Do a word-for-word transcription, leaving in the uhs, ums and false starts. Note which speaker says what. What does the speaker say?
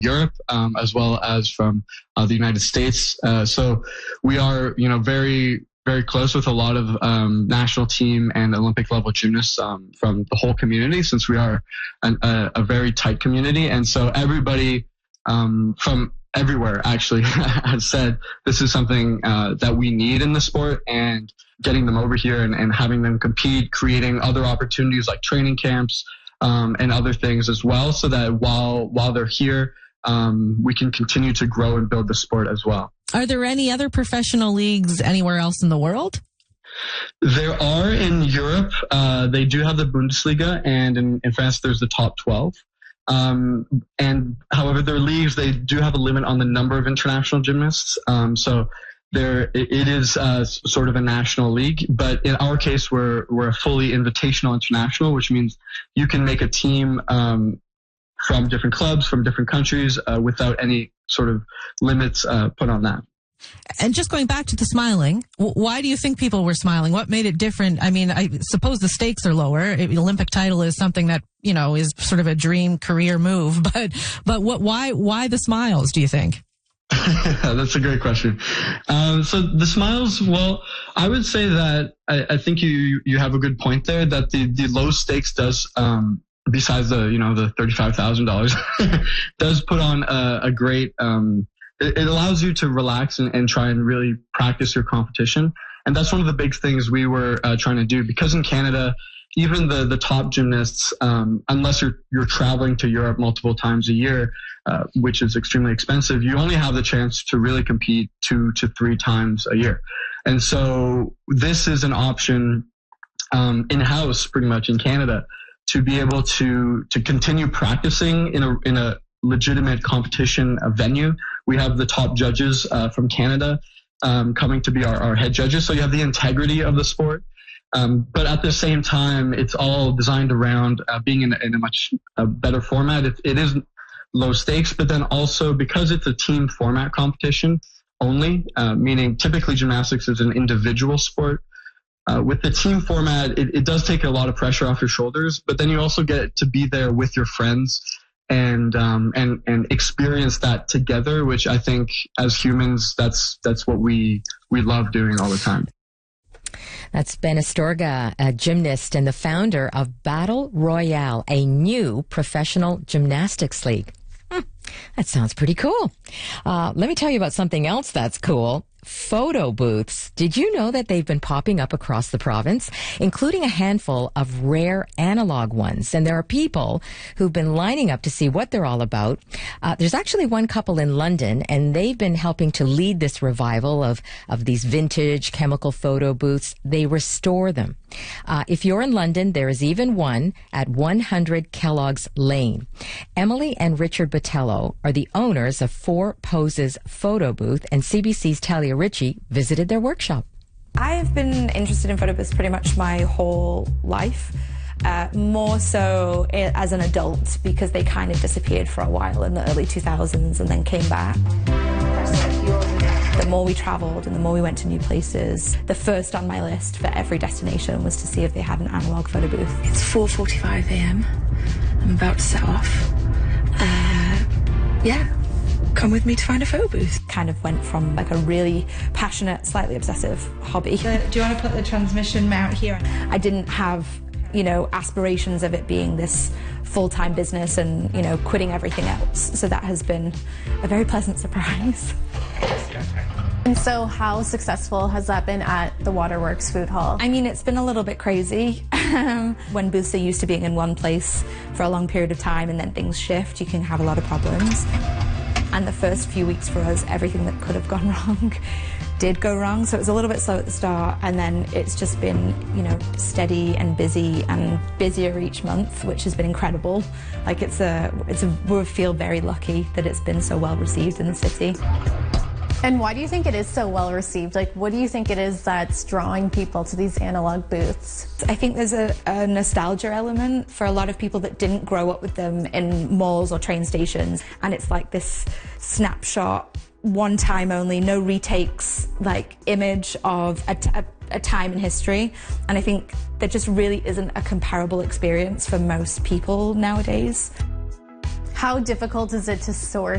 Speaker 1: Europe, um, as well as from uh, the United States. Uh, so we are, you know, very, very close with a lot of um, national team and Olympic level gymnasts um, from the whole community, since we are an, a, a very tight community. And so everybody um, from everywhere actually has said this is something uh, that we need in the sport, and getting them over here and, and having them compete, creating other opportunities like training camps um, and other things as well, so that while while they're here, um, we can continue to grow and build the sport as well.
Speaker 2: Are there any other professional leagues anywhere else in the world?
Speaker 1: There are in Europe. Uh, they do have the Bundesliga, and in, in France there's the top twelve. Um, and however, their leagues, they do have a limit on the number of international gymnasts. Um, so there, it, it is uh, sort of a national league, but in our case, we're we're a fully invitational international, which means you can make a team um, from different clubs, from different countries, uh, without any sort of limits uh, put on that.
Speaker 2: And just going back to the smiling, why do you think people were smiling? What made it different? I mean, I suppose the stakes are lower. The Olympic title is something that, you know, is sort of a dream career move. But but what? Why why the smiles, do you think?
Speaker 1: That's a great question. Um, so the smiles, well, I would say that I, I think you you have a good point there, that the, the low stakes does, um, besides the, you know, the thirty-five thousand dollars, does put on a, a great um it allows you to relax and, and try and really practice your competition. And that's one of the big things we were uh, trying to do, because in Canada, even the, the top gymnasts, um, unless you're, you're traveling to Europe multiple times a year, uh, which is extremely expensive, you only have the chance to really compete two to three times a year. And so this is an option, um, in-house pretty much in Canada, to be able to, to continue practicing in a, in a, legitimate competition uh, venue. We have the top judges uh, from Canada um, coming to be our, our head judges. So you have the integrity of the sport. Um, but at the same time, it's all designed around uh, being in, in a much uh, better format. It, it is low stakes, but then also because it's a team format competition only, uh, meaning typically gymnastics is an individual sport. Uh, with the team format, it, it does take a lot of pressure off your shoulders, but then you also get to be there with your friends and um and and experience that together, which I think as humans, that's that's what we we love doing all the time.
Speaker 3: That's Ben Astorga, a gymnast and the founder of Battle Royale, a new professional gymnastics league. Hmm, that sounds pretty cool. Uh, let me tell you about something else that's cool. Photo booths. Did you know that they've been popping up across the province, including a handful of rare analog ones? And there are people who've been lining up to see what they're all about. Uh, there's actually one couple in London, and they've been helping to lead this revival of, of these vintage chemical photo booths. They restore them. Uh, if you're in London, there is even one at one hundred Kellogg's Lane. Emily and Richard Botello are the owners of Four Poses Photo Booth, and C B C's Talia Ritchie visited their workshop.
Speaker 4: I've been interested in photo booths pretty much my whole life, uh, more so as an adult, because they kind of disappeared for a while in the early two thousands and then came back. The more we traveled and the more we went to new places, the first on my list for every destination was to see if they had an analog photo booth.
Speaker 5: It's four forty-five a m I'm about to set off. Uh, yeah. Come with me to find a photo booth.
Speaker 4: Kind of went from like a really passionate, slightly obsessive hobby.
Speaker 6: Do you want to put the transmission mount here?
Speaker 4: I didn't have, you know, aspirations of it being this full-time business and, you know, quitting everything else. So that has been a very pleasant surprise.
Speaker 7: And so how successful has that been at the Waterworks Food Hall?
Speaker 4: I mean, it's been a little bit crazy. When booths are used to being in one place for a long period of time and then things shift, you can have a lot of problems. And the first few weeks for us, everything that could have gone wrong did go wrong. So it was a little bit slow at the start, and then it's just been, you know, steady and busy and busier each month, which has been incredible. Like it's a, it's a, we feel very lucky that it's been so well received in the city.
Speaker 7: And why do you think it is so well received? Like, what do you think it is that's drawing people to these analog booths?
Speaker 4: I think there's a, a nostalgia element for a lot of people that didn't grow up with them in malls or train stations. And it's like this snapshot, one time only, no retakes, like image of a, a, a time in history. And I think there just really isn't a comparable experience for most people nowadays.
Speaker 7: How difficult is it to source